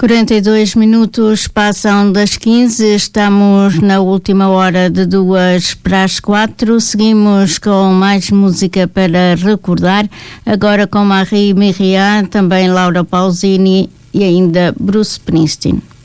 42 minutos passam das 15, estamos na última hora de 3:45. Seguimos com mais música para recordar, agora com Marie Myriam, também Laura Pausini e ainda Bruce Springsteen.